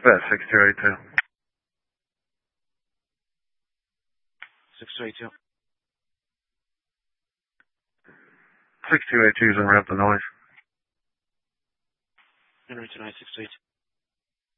About 6282. 6282. 6282 is en route to noise. En route to noise, 6282.